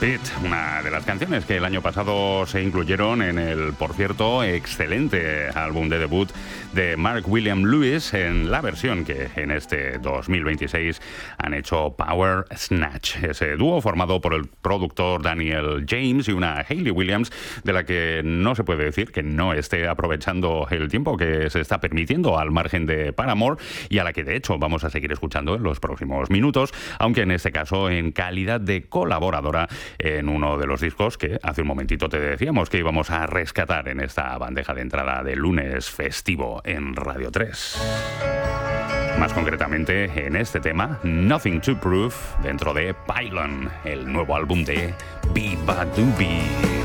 Pit, una de las canciones que el año pasado se incluyeron en el, por cierto, excelente álbum de debut de Mark William Lewis, en la versión que en este 2026 han hecho Power Snatch, ese dúo formado por el productor Daniel James y una Hayley Williams, de la que no se puede decir que no esté aprovechando el tiempo que se está permitiendo al margen de Paramore, y a la que de hecho vamos a seguir escuchando en los próximos minutos, aunque en este caso en calidad de colaboradora en uno de los discos que hace un momentito te decíamos que íbamos a rescatar en esta bandeja de entrada de lunes festivo en Radio 3. Más concretamente en este tema, Nothing to Prove, dentro de Pylon, el nuevo álbum de Biba Doobie.